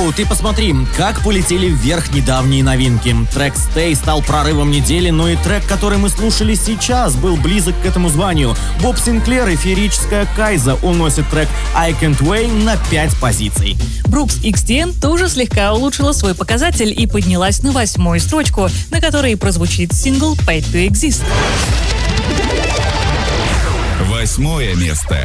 ты посмотри, как полетели вверх недавние новинки. Трек Stay стал прорывом недели, но и трек, который мы слушали сейчас, был близок к этому званию. Боб Синклер и феерическая Кайза уносит трек I Can't Wait на 5 позиций. Brooks XTN тоже слегка улучшила свой показатель и поднялась на 8-ю строчку, на которой прозвучит сингл Paid to Exist. 8 место.